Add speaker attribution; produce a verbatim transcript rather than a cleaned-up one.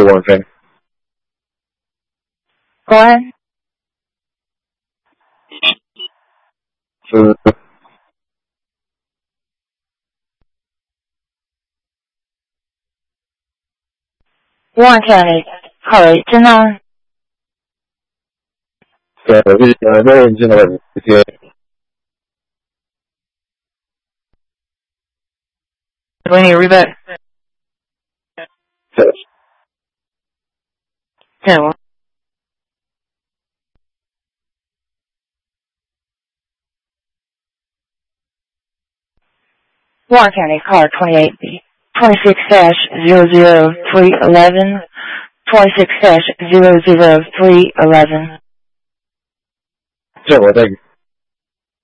Speaker 1: Warren County.
Speaker 2: Go ahead.
Speaker 1: So,
Speaker 2: Warren County, caller eight two nine.
Speaker 1: so, uh, no one's in the yeah.
Speaker 2: Do we need to read back?
Speaker 1: So,
Speaker 2: Yeah, well. Warren County, caller twenty-eight B. twenty-six dash zero zero three eleven. twenty-six dash zero zero three eleven.
Speaker 1: so, well, thank you.